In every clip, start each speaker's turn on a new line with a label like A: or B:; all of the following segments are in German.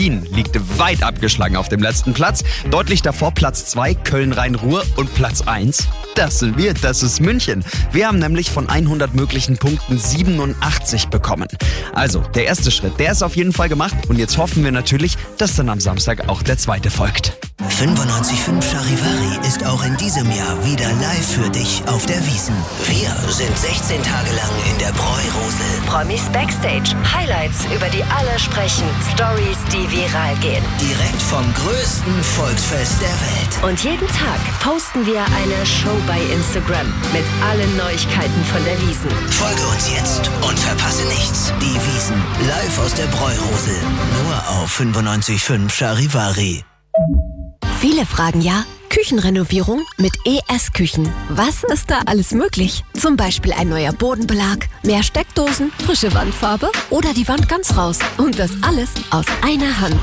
A: Berlin liegt weit abgeschlagen auf dem letzten Platz. Deutlich davor Platz 2 Köln-Rhein-Ruhr und Platz 1, das sind wir, das ist München. Wir haben nämlich von 100 möglichen Punkten 87 bekommen. Also, der erste Schritt, der ist auf jeden Fall gemacht und jetzt hoffen wir natürlich, dass dann am Samstag auch der zweite folgt.
B: 95.5 Charivari ist auch in diesem Jahr wieder live für dich auf der Wiesn. Wir sind 16 Tage lang in der Bräurosel.
C: Promis Backstage, Highlights, über die alle sprechen, Stories, die viral gehen.
B: Direkt vom größten Volksfest der Welt.
C: Und jeden Tag posten wir eine Show bei Instagram mit allen Neuigkeiten von der Wiesn.
B: Folge uns jetzt und verpasse nichts. Die Wiesn, live aus der Bräurosel. Nur auf 95.5 Charivari.
D: Viele fragen ja, Küchenrenovierung mit ES-Küchen. Was ist da alles möglich? Zum Beispiel ein neuer Bodenbelag, mehr Steckdosen, frische Wandfarbe oder die Wand ganz raus. Und das alles aus einer Hand.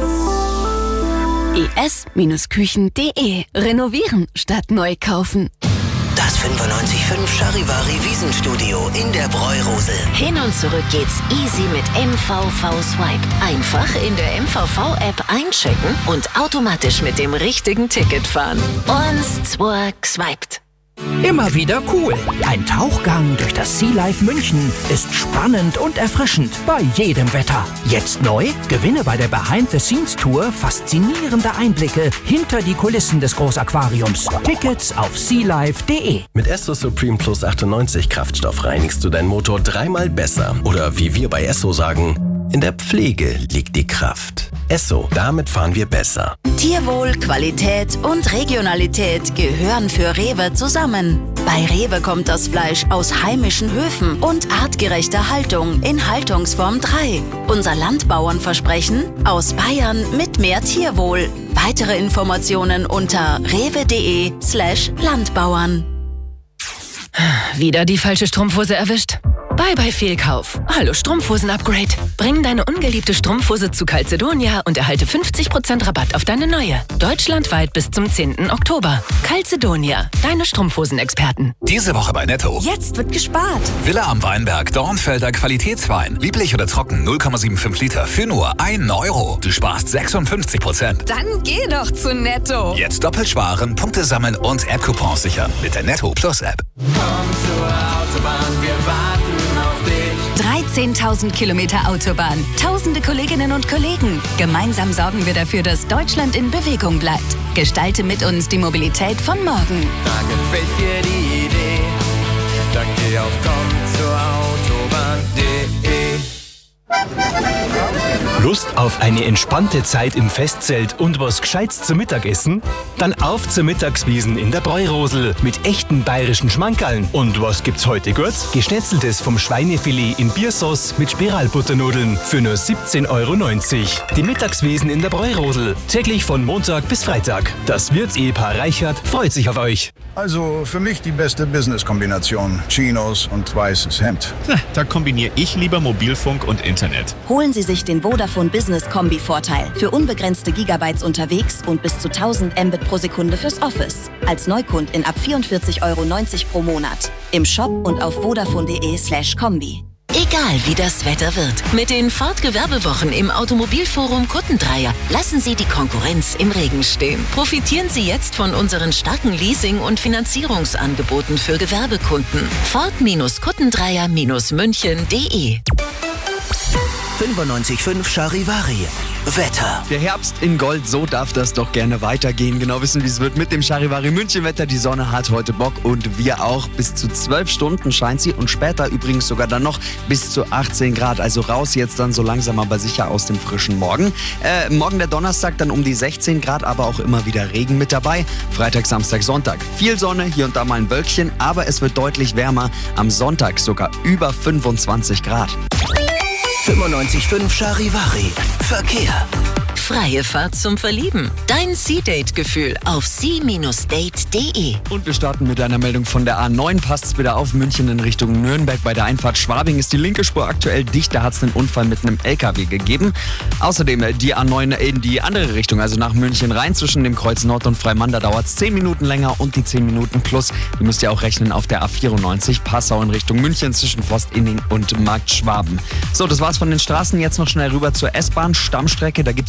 D: es-küchen.de. Renovieren statt neu kaufen.
B: Das 95.5 Charivari Wiesenstudio in der Bräurosel.
C: Hin und zurück geht's easy mit MVV Swipe. Einfach in der MVV-App einchecken und automatisch mit dem richtigen Ticket fahren. Und swiped.
E: Immer wieder cool. Ein Tauchgang durch das Sea Life München ist spannend und erfrischend bei jedem Wetter. Jetzt neu? Gewinne bei der Behind-the-Scenes-Tour faszinierende Einblicke hinter die Kulissen des Großaquariums. Tickets auf sealife.de.
F: Mit Esso Supreme Plus 98 Kraftstoff reinigst du deinen Motor 3-mal besser. Oder wie wir bei Esso sagen, in der Pflege liegt die Kraft. Esso, damit fahren wir besser.
G: Tierwohl, Qualität und Regionalität gehören für Rewe zusammen. Bei Rewe kommt das Fleisch aus heimischen Höfen und artgerechter Haltung in Haltungsform 3. Unser Landbauernversprechen: aus Bayern mit mehr Tierwohl. Weitere Informationen unter rewe.de/Landbauern.
H: Wieder die falsche Strumpfhose erwischt? Bye bye Fehlkauf. Hallo Strumpfhosen-Upgrade. Bring deine ungeliebte Strumpfhose zu Calzedonia und erhalte 50% Rabatt auf deine neue. Deutschlandweit bis zum 10. Oktober. Calzedonia, deine Strumpfhosen-Experten.
I: Diese Woche bei Netto.
G: Jetzt wird gespart.
I: Villa am Weinberg, Dornfelder Qualitätswein. Lieblich oder trocken, 0,75 Liter für nur 1 Euro. Du sparst 56%.
G: Dann geh doch zu Netto.
I: Jetzt doppelt sparen, Punkte sammeln und App-Coupons sichern mit der Netto Plus App.
J: Komm zur Autobahn, wir warten auf dich.
G: 13.000 Kilometer Autobahn, tausende Kolleginnen und Kollegen. Gemeinsam sorgen wir dafür, dass Deutschland in Bewegung bleibt. Gestalte mit uns die Mobilität von morgen.
J: Da gefällt dir die Idee, dann geh auf kommzurautobahn.de.
K: Lust auf eine entspannte Zeit im Festzelt und was Gescheites zum Mittagessen? Dann auf zur Mittagswiesn in der Bräurosel mit echten bayerischen Schmankerln. Und was gibt's heute gut? Geschnetzeltes vom Schweinefilet in Biersauce mit Spiralbutternudeln für nur 17,90 Euro. Die Mittagswiesn in der Bräurosel. Täglich von Montag bis Freitag. Das Wirtsehepaar Reichert freut sich auf euch.
L: Also für mich die beste Business-Kombination. Chinos und weißes Hemd.
M: Da kombiniere ich lieber Mobilfunk und Internet.
G: Holen Sie sich den Vodafone Business Kombi-Vorteil für unbegrenzte Gigabytes unterwegs und bis zu 1000 Mbit pro Sekunde fürs Office. Als Neukundin ab 44,90 Euro pro Monat. Im Shop und auf vodafone.de/kombi.
C: Egal wie das Wetter wird, mit den Ford-Gewerbewochen im Automobilforum Kuttendreier lassen Sie die Konkurrenz im Regen stehen. Profitieren Sie jetzt von unseren starken Leasing- und Finanzierungsangeboten für Gewerbekunden. Ford-Kuttendreier-München.de.
B: 95.5 Charivari. Wetter.
A: Der Herbst in Gold, so darf das doch gerne weitergehen. Genau wissen, wie es wird mit dem Charivari München Wetter. Die Sonne hat heute Bock und wir auch. Bis zu 12 Stunden scheint sie und später übrigens sogar dann noch bis zu 18 Grad. Also raus jetzt dann so langsam aber sicher aus dem frischen Morgen. Morgen der Donnerstag dann um die 16 Grad, aber auch immer wieder Regen mit dabei. Freitag, Samstag, Sonntag. Viel Sonne, hier und da mal ein Wölkchen, aber es wird deutlich wärmer. Am Sonntag sogar über 25 Grad.
B: 95.5 Charivari. Verkehr.
C: Freie Fahrt zum Verlieben. Dein Sea-Date-Gefühl auf sea-date.de.
A: Und wir starten mit einer Meldung von der A9. Passt's wieder auf, München in Richtung Nürnberg. Bei der Einfahrt Schwabing ist die linke Spur aktuell dicht. Da hat es einen Unfall mit einem LKW gegeben. Außerdem die A9 in die andere Richtung, also nach München rein. Zwischen dem Kreuz Nord und Freimann, da dauert es 10 Minuten länger. Und die 10 Minuten plus, die müsst ihr auch rechnen auf der A94. Passau in Richtung München zwischen Forst-Inning und Markt Schwaben. So, das war's von den Straßen. Jetzt noch schnell rüber zur S-Bahn. Stammstrecke, da gibt's